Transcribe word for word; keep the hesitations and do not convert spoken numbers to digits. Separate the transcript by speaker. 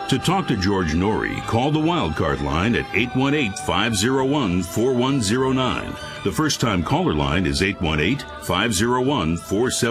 Speaker 1: To talk to George Norrie, call the Wildcard line at eight one eight, five oh one, four one oh nine. The first-time caller line is eight one eight, five oh one, four seven